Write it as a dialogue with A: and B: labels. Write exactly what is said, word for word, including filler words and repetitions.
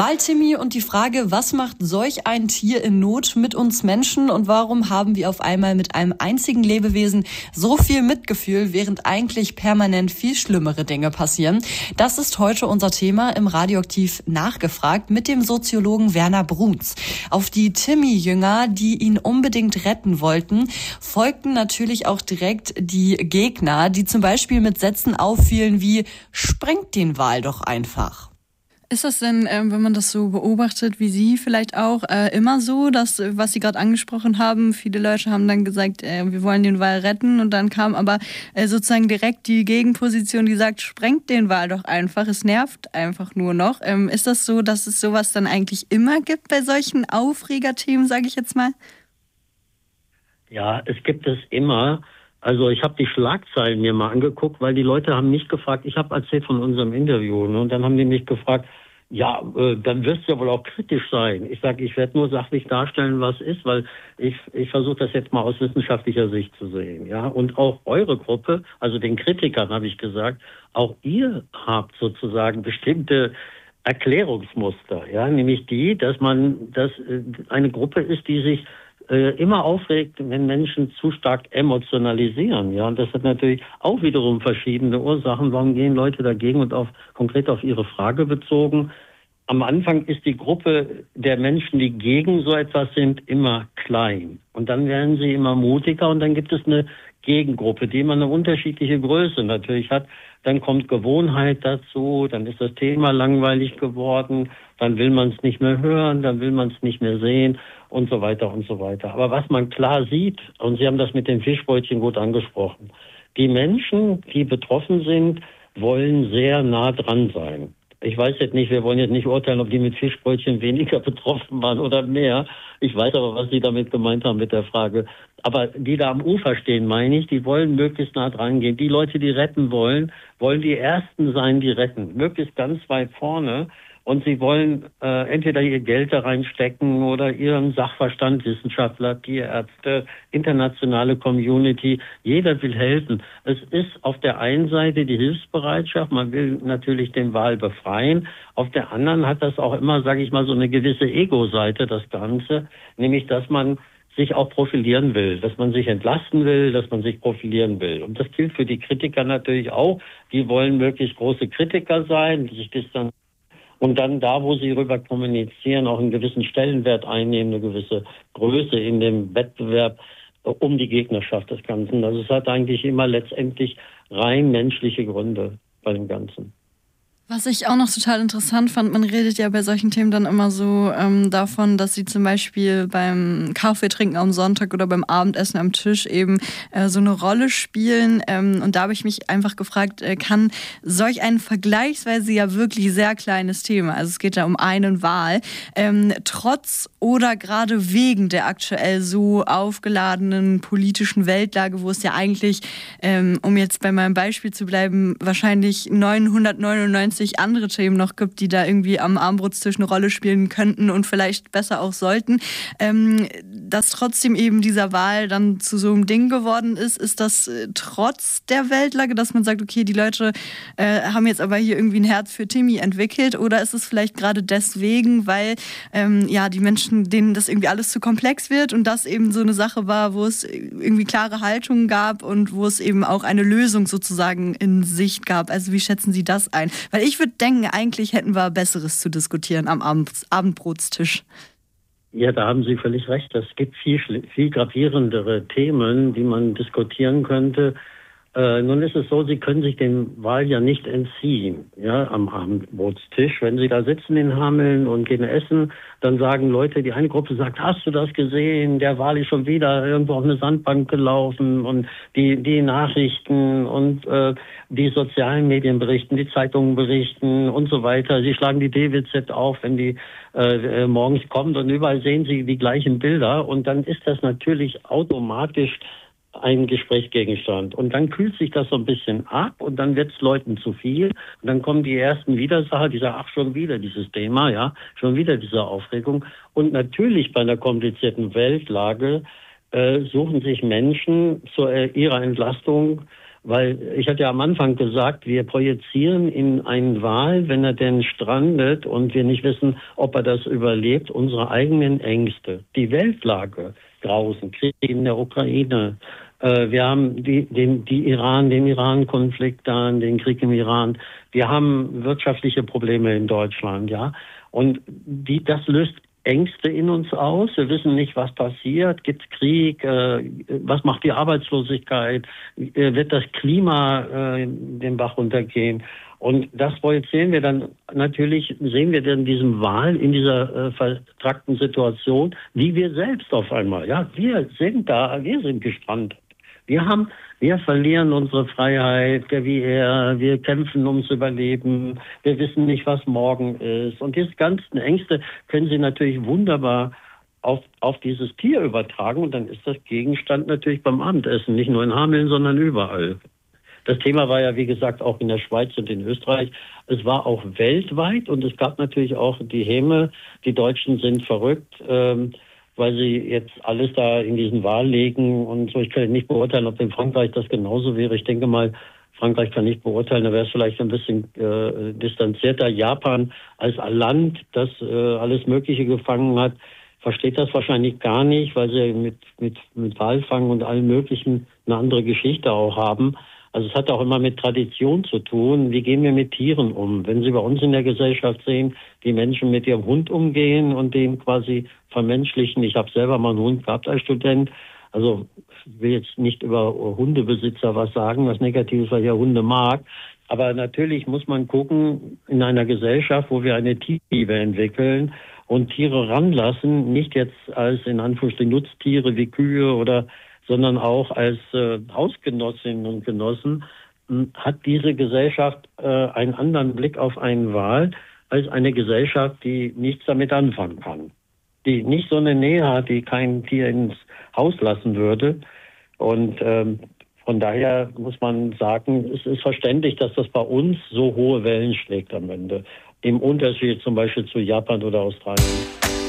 A: Wahl-Timmy und die Frage, was macht solch ein Tier in Not mit uns Menschen und warum haben wir auf einmal mit einem einzigen Lebewesen so viel Mitgefühl, während eigentlich permanent viel schlimmere Dinge passieren? Das ist heute unser Thema im Radioaktiv nachgefragt mit dem Soziologen Werner Bruns. Auf die Timmy-Jünger, die ihn unbedingt retten wollten, folgten natürlich auch direkt die Gegner, die zum Beispiel mit Sätzen auffielen wie „Sprengt den Wal doch einfach".
B: Ist das denn, ähm, wenn man das so beobachtet, wie Sie vielleicht auch, äh, immer so, dass, was Sie gerade angesprochen haben, viele Leute haben dann gesagt, äh, wir wollen den Wal retten und dann kam aber äh, sozusagen direkt die Gegenposition, die sagt, sprengt den Wal doch einfach, es nervt einfach nur noch. Ähm, ist das so, dass es sowas dann eigentlich immer gibt bei solchen Aufregerthemen, sage ich jetzt mal?
C: Ja, es gibt es immer. Also ich habe die Schlagzeilen mir mal angeguckt, weil die Leute haben mich gefragt, ich habe erzählt von unserem Interview, ne, und dann haben die mich gefragt, ja, äh, dann wirst du ja wohl auch kritisch sein. Ich sage, ich werde nur sachlich darstellen, was ist, weil ich ich versuche das jetzt mal aus wissenschaftlicher Sicht zu sehen, ja. Und auch eure Gruppe, also den Kritikern habe ich gesagt, auch ihr habt sozusagen bestimmte Erklärungsmuster, ja, nämlich die, dass man, dass äh, eine Gruppe ist, die sich äh, immer aufregt, wenn Menschen zu stark emotionalisieren, ja. Und das hat natürlich auch wiederum verschiedene Ursachen. Warum gehen Leute dagegen? Und auf konkret auf Ihre Frage bezogen. Am Anfang ist die Gruppe der Menschen, die gegen so etwas sind, immer klein. Und dann werden sie immer mutiger und dann gibt es eine Gegengruppe, die immer eine unterschiedliche Größe natürlich hat. Dann kommt Gewohnheit dazu, dann ist das Thema langweilig geworden, dann will man es nicht mehr hören, dann will man es nicht mehr sehen und so weiter und so weiter. Aber was man klar sieht, und Sie haben das mit den Fischbrötchen gut angesprochen, die Menschen, die betroffen sind, wollen sehr nah dran sein. Ich weiß jetzt nicht, wir wollen jetzt nicht urteilen, ob die mit Fischbrötchen weniger betroffen waren oder mehr. Ich weiß aber, was Sie damit gemeint haben mit der Frage. Aber die da am Ufer stehen, meine ich, die wollen möglichst nah dran gehen. Die Leute, die retten wollen, wollen die Ersten sein, die retten. Möglichst ganz weit vorne. Und sie wollen äh, entweder ihr Geld da reinstecken oder ihren Sachverstand, Wissenschaftler, Tierärzte, internationale Community. Jeder will helfen. Es ist auf der einen Seite die Hilfsbereitschaft. Man will natürlich den Wal befreien. Auf der anderen hat das auch immer, sage ich mal, so eine gewisse Ego-Seite, das Ganze. Nämlich, dass man sich auch profilieren will, dass man sich entlasten will, dass man sich profilieren will. Und das gilt für die Kritiker natürlich auch. Die wollen möglichst große Kritiker sein, die sich distanzieren. Und dann da, wo sie rüber kommunizieren, auch einen gewissen Stellenwert einnehmen, eine gewisse Größe in dem Wettbewerb um die Gegnerschaft des Ganzen. Also es hat eigentlich immer letztendlich rein menschliche Gründe bei dem Ganzen.
B: Was ich auch noch total interessant fand, man redet ja bei solchen Themen dann immer so ähm, davon, dass sie zum Beispiel beim Kaffee trinken am Sonntag oder beim Abendessen am Tisch eben äh, so eine Rolle spielen. Ähm, und da habe ich mich einfach gefragt, äh, kann solch ein vergleichsweise ja wirklich sehr kleines Thema, also es geht ja um einen Wal, ähm, trotz oder gerade wegen der aktuell so aufgeladenen politischen Weltlage, wo es ja eigentlich, ähm, um jetzt bei meinem Beispiel zu bleiben, wahrscheinlich neunhundertneunundneunzig andere Themen noch gibt, die da irgendwie am Armbrotstisch eine Rolle spielen könnten und vielleicht besser auch sollten, ähm, dass trotzdem eben dieser Wal dann zu so einem Ding geworden ist. Ist das äh, trotz der Weltlage, dass man sagt, okay, die Leute äh, haben jetzt aber hier irgendwie ein Herz für Timmy entwickelt, oder ist es vielleicht gerade deswegen, weil ähm, ja die Menschen, denen das irgendwie alles zu komplex wird und das eben so eine Sache war, wo es irgendwie klare Haltungen gab und wo es eben auch eine Lösung sozusagen in Sicht gab? Also wie schätzen Sie das ein? Weil ich würde denken, eigentlich hätten wir Besseres zu diskutieren am Abend, Abendbrotstisch.
C: Ja, da haben Sie völlig recht. Es gibt viel, viel gravierendere Themen, die man diskutieren könnte. Äh, nun ist es so, Sie können sich dem Wal ja nicht entziehen, ja, am Abendbrotstisch. Wenn Sie da sitzen in Hameln und gehen essen, dann sagen Leute, die eine Gruppe sagt, hast du das gesehen? Der Wal ist schon wieder irgendwo auf eine Sandbank gelaufen, und die, die Nachrichten und äh, die sozialen Medien berichten, die Zeitungen berichten und so weiter. Sie schlagen die D W Z auf, wenn die äh, morgens kommt, und überall sehen Sie die gleichen Bilder, und dann ist das natürlich automatisch ein Gesprächsgegenstand. Und dann kühlt sich das so ein bisschen ab und dann wird es Leuten zu viel. Und dann kommen die ersten Widersacher, die sagen, ach, schon wieder dieses Thema, ja, schon wieder diese Aufregung. Und natürlich bei einer komplizierten Weltlage äh, suchen sich Menschen zu äh, ihrer Entlastung Weil ich hatte ja am Anfang gesagt, wir projizieren in einen Wal, wenn er denn strandet und wir nicht wissen, ob er das überlebt, unsere eigenen Ängste. Die Weltlage, Grausen, Krieg in der Ukraine. Äh, wir haben die, den, die Iran, den Iran-Konflikt da, den Krieg im Iran. Wir haben wirtschaftliche Probleme in Deutschland, ja. Und die, das löst Ängste in uns aus. Wir wissen nicht, was passiert. Gibt es Krieg? Äh, was macht die Arbeitslosigkeit? Äh, wird das Klima äh, den Bach runtergehen? Und das projizieren wir dann natürlich, sehen wir dann diesen Wal in dieser äh, vertrackten Situation, wie wir selbst auf einmal. Ja, wir sind da, wir sind gestrandet. Wir haben, wir verlieren unsere Freiheit, wie er, wir kämpfen ums Überleben, wir wissen nicht, was morgen ist. Und diese ganzen Ängste können Sie natürlich wunderbar auf, auf dieses Tier übertragen. Und dann ist das Gegenstand natürlich beim Abendessen, nicht nur in Hameln, sondern überall. Das Thema war ja, wie gesagt, auch in der Schweiz und in Österreich. Es war auch weltweit und es gab natürlich auch die Häme. Die Deutschen sind verrückt, ähm, weil sie jetzt alles da in diesen Wal legen und so. Ich kann nicht beurteilen, ob in Frankreich das genauso wäre. Ich denke mal, Frankreich kann nicht beurteilen, da wäre es vielleicht ein bisschen äh, distanzierter. Japan als Land, das äh, alles Mögliche gefangen hat, versteht das wahrscheinlich gar nicht, weil sie mit, mit, mit Walfang und allem Möglichen eine andere Geschichte auch haben. Also es hat auch immer mit Tradition zu tun. Wie gehen wir mit Tieren um? Wenn Sie bei uns in der Gesellschaft sehen, wie Menschen mit ihrem Hund umgehen und den quasi vermenschlichen. Ich habe selber mal einen Hund gehabt als Student. Also ich will jetzt nicht über Hundebesitzer was sagen, was Negatives, weil ich ja Hunde mag. Aber natürlich muss man gucken, in einer Gesellschaft, wo wir eine Tierliebe entwickeln und Tiere ranlassen, nicht jetzt als in Anführungsstrichen Nutztiere wie Kühe oder sondern auch als äh, Hausgenossinnen und Genossen, mh, hat diese Gesellschaft äh, einen anderen Blick auf einen Wal als eine Gesellschaft, die nichts damit anfangen kann. Die nicht so eine Nähe hat, die kein Tier ins Haus lassen würde. Und ähm, von daher muss man sagen, es ist verständlich, dass das bei uns so hohe Wellen schlägt am Ende. Im Unterschied zum Beispiel zu Japan oder Australien.